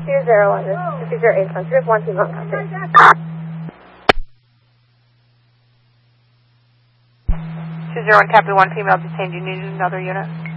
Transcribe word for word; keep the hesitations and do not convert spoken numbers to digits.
two zero one, this is two zero eight one, three one two one, copy. two zero one, copy one, female detained. You need another unit?